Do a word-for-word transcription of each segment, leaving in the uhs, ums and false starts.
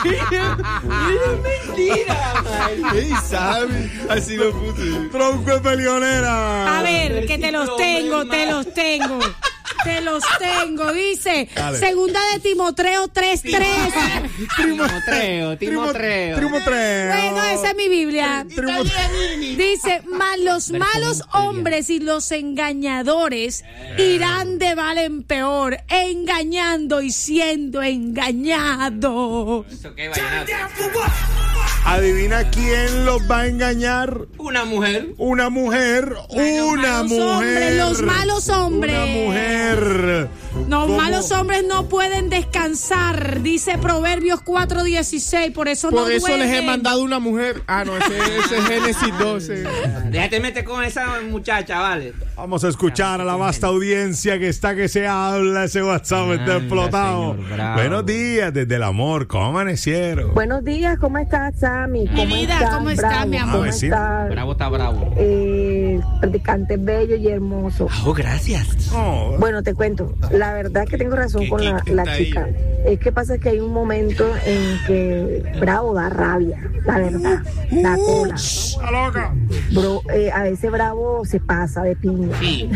mentira. ¿Qué sabe? Así lo puse. Tronco de peleonera. A ver, que te los tengo, te los tengo. Te los tengo, dice. Dale. Segunda de Timoteo tres tres. Timoteo, Timoteo. Timoteo. Bueno, esa es mi Biblia. Dice, mas los malos hombres y los engañadores irán de mal en peor, engañando y siendo engañados. ¿Eso qué, vallenato? Adivina quién los va a engañar. Una mujer. Una mujer. Una malos mujer. hombres, los malos hombres. Una mujer. Los ¿Cómo? malos hombres no pueden descansar, dice Proverbios cuatro dieciséis, por eso Por no eso duermen. les he mandado una mujer. Ah, no, ese, ese es Génesis doce. Déjate meter con esa muchacha, vale. Vamos a escuchar a la vasta audiencia que está que se habla. Ese WhatsApp está Anda, explotado. señor, bravo. Buenos días desde el amor. ¿Cómo amanecieron? Buenos días, ¿cómo estás, Sammy? Mi vida, ¿cómo está, Bravo? mi amor? ¿Cómo Vecino. estás? Bravo está bravo. Eh, practicante bello y hermoso. Oh, gracias. Oh, Bueno, te cuento, la verdad es que tengo razón ¿Qué- con qué- la, qué la está chica. Es que pasa que hay un momento en que Bravo da rabia, la verdad, da cola. está loca. Bro, eh, a veces Bravo se pasa de piña. Sí.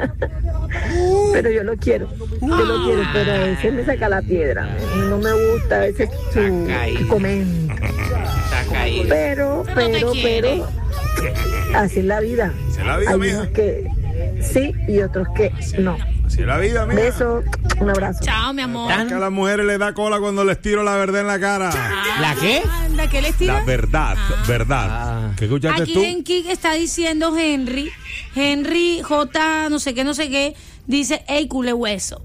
Pero yo lo quiero, yo lo quiero, pero a veces me saca la piedra. No me gusta a veces su, su comentario. Está caído. Pero, pero, pero, así es la vida. Así es la vida, Hay mija. unos que sí y otros que no. Así es la vida, mía. Beso, un abrazo. Chao, mi amor. Tan- Que a las mujeres les da cola cuando les tiro la verdad en la cara. ¿La qué? Anda, ¿qué les La tira? verdad, verdad. Ah. ¿Qué escuchaste Aquí tú? en Kik está diciendo Henry, Henry J, no sé qué, no sé qué, dice, ey, cule hueso.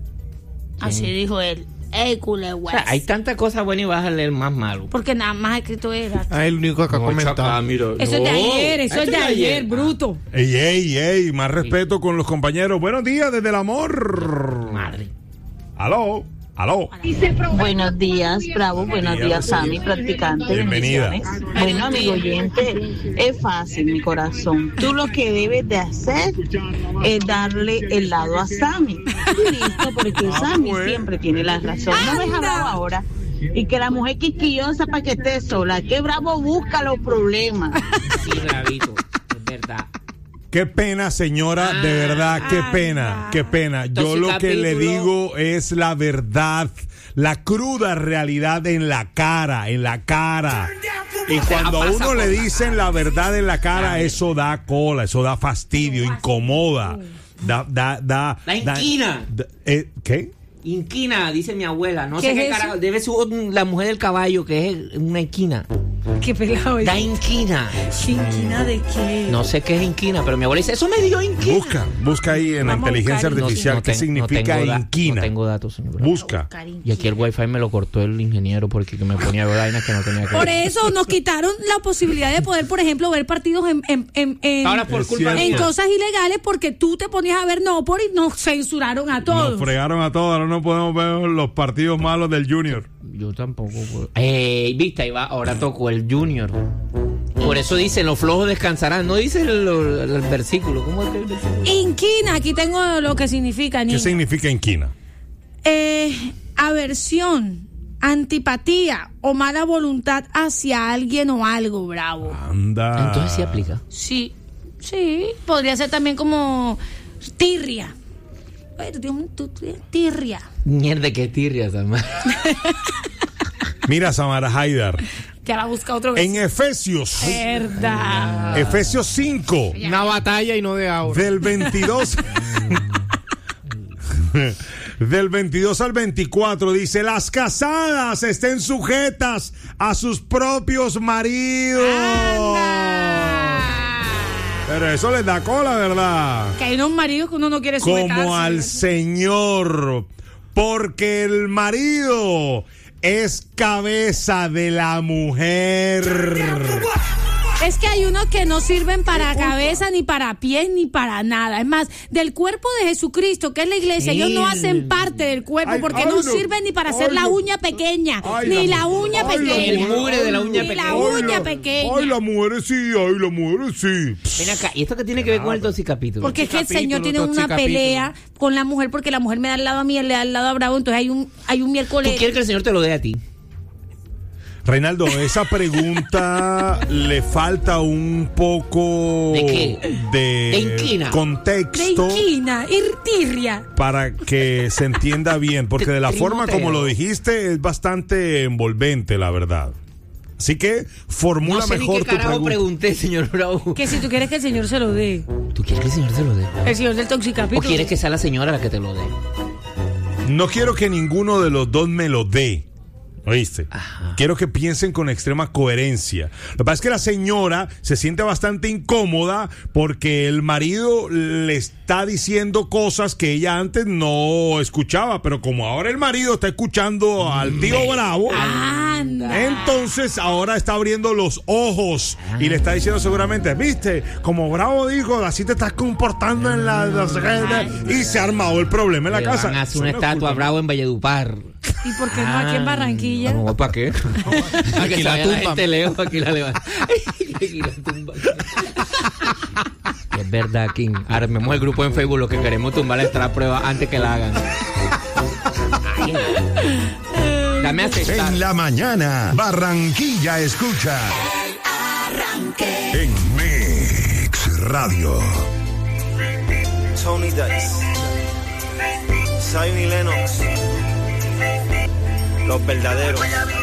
Así dijo él, ey, cule O hueso. sea, hay tantas cosas buenas y vas a leer más malo. Porque nada más escrito era. Ah, el único que ha comentado. mira. Eso es de ayer, eso es de ayer, Ah. bruto. Ey, ey, ey, más respeto con los compañeros. Buenos días desde el amor. Madre. Aló, aló. Buenos días, Bravo. Buenos días, Sammy, practicante. Bienvenida. Bendiciones. Bueno, amigo oyente, es fácil, mi corazón. Tú lo que debes de hacer es darle el lado a Sammy. Y listo, porque Ah, Sammy pues. siempre tiene la razón. No ves a Bravo ahora. Y que la mujer quisquillosa para que esté sola. Que Bravo busca los problemas. Sí, bravito. Es verdad. Qué pena, señora, de verdad, qué pena, qué pena. Yo lo que le digo es la verdad, la cruda realidad en la cara, en la cara. Y cuando a uno le dicen la verdad en la cara, eso da cola, eso da fastidio, incomoda, da, da, da. La inquina. da- eh, ¿Qué? Inquina, dice mi abuela. No ¿Qué sé qué es eso? carajo. Debe ser la mujer del caballo, que es una inquina. Qué pelado es. Da inquina. ¿Inquina de qué? No sé qué es inquina, pero mi abuela dice, eso me dio inquina. Busca, busca ahí en la Vamos a inteligencia buscar. artificial No, qué no ten- significa no tengo da- inquina. No tengo datos, señor. Busca. Y aquí el wifi me lo cortó el ingeniero porque me ponía vainas que no tenía que Por ver. eso nos quitaron la posibilidad de poder, por ejemplo, ver partidos en, en, en, en- Ahora por Es culpa cierto. en mía. cosas ilegales porque tú te ponías a ver no por y nos censuraron a todos. Nos fregaron a todos, ahora no podemos ver los partidos malos del Junior. Yo tampoco puedo. Eh, viste, ahí va, ahora tocó el Junior. Por eso dicen, los flojos descansarán. No dice el, el- el versículo. ¿Cómo es el versículo? Inquina, aquí tengo lo que significa, ¿Qué niña. significa inquina? Eh, aversión, antipatía o mala voluntad hacia alguien o algo, Bravo. Anda. Entonces sí aplica. Sí, sí, podría ser también como tirria. Oye, tú tienes un- tú tienes tirria. Mierda, qué tirrias, además. Mira, Samara Haidar. Que la busca otro vez. En Efesios, Verdad. Efesios cinco, Una batalla y no de ahora. del veintidós. Del veintidós al veinticuatro dice: las casadas estén sujetas a sus propios maridos. Pero eso les da cola, ¿verdad? Que hay unos maridos que uno no quiere sujetarse. Como al Señor, porque el marido es cabeza de la mujer. Es que hay unos que no sirven para cabeza, ni para pies, ni para nada. Es más, del cuerpo de Jesucristo, que es la iglesia, ellos no hacen parte del cuerpo Ay, porque ay, no no. sirven ni para hacer Ay, la no. uña pequeña, Ay, ni la la mujer. uña Ay, la pequeña. El mugre de la uña Ni pequeña. la uña pequeña. Ay, las mujeres sí, ay, las mujeres sí. Ven acá, ¿y esto qué tiene que ver con el toxicapítulo? Porque es que el Capítulo, Señor tiene una toxicapítulo. pelea con la mujer porque la mujer me da al lado a mí, él le da al lado a Bravo, entonces hay un hay un ¿Tú miércoles. quieres que el Señor te lo dé a ti? Reinaldo, esa pregunta le falta un poco ¿De qué? de, De inquina. contexto De inquina, irtirria. para que se entienda bien, porque de la forma como lo dijiste es bastante envolvente, la verdad. Así que formula No sé mejor ni qué tu carajo pregunta. pregunté, señor Bravo. Que si tú quieres que el señor se lo dé. ¿Tú quieres que el señor se lo dé? El señor del ¿O toxicapítulo. quieres que sea la señora la que te lo dé? No quiero que ninguno de los dos me lo dé. ¿Oíste? Ajá. Quiero que piensen con extrema coherencia. Lo que pasa es que la señora se siente bastante incómoda porque el marido le está diciendo cosas que ella antes no escuchaba, pero como ahora el marido está escuchando al tío Bravo, Anda. entonces ahora está abriendo los ojos y le está diciendo seguramente, viste, como Bravo dijo, así te estás comportando en la... y se ha armado el problema en la Le casa. van a hacer Eso una no es estatua culpa a Bravo en Valledupar. ¿Y por qué no aquí en Barranquilla? No, ¿para qué? Aquí la tumba. Gente lejos, aquí la levanta. Aquí la tumba. Es verdad, King. Armemos el grupo en Facebook, los que queremos tumbar esta prueba antes que la hagan. Ay, dame a aceptar. En la mañana, Barranquilla escucha. En Mix Radio. Tony Dice, Zion y Lennox, los verdaderos.